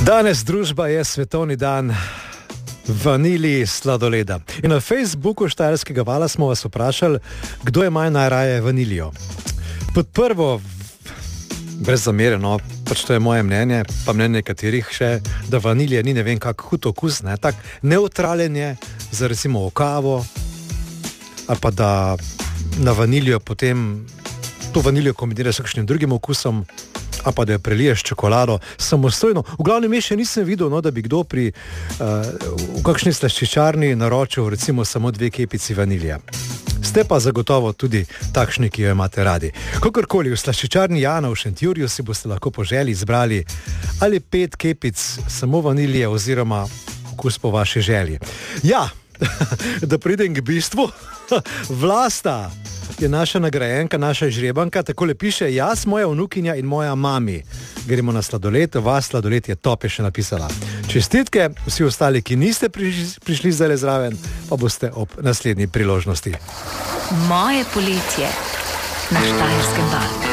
Danes družba je svetovni dan vanilji sladoleda. In na Facebooku Štajerskega vala smo vas vprašali, kdo ima najraje vanilijo. Pod prvo, brez zamere, no, pač to je moje mnenje, pa mnenje nekaterih še, da vanilija ni ne vem kak hud okus, ne, tak neutralen je za recimo kavo, ali pa da na vanilijo potem to vanilijo kombiniraš s kakšnim drugim okusom, ali pa da jo preliješ čokolado samostojno. V glavnem še nisem videl, no, da bi kdo v kakšni slaščičarni naročil recimo samo 2 kepici vanilije. Ste pa zagotovo tudi takšni, ki jo imate radi. Kakorkoli, v slaščičarni Jana v Šentjurju si boste lahko po želji izbrali ali 5 kepic samo vanilije oziroma okus po vaši želji. Ja, da pridem k bistvu, Vlasta je naša nagrajenka, naša žrebanka, takole piše: jaz, moja vnukinja in moja mami. Gremo na sladoled, vas sladoled je top, je še napisala. Čestitke, vsi ostali, ki niste prišli zdaj zraven, pa boste ob naslednji priložnosti. Moje poletje na Štajerskem valu.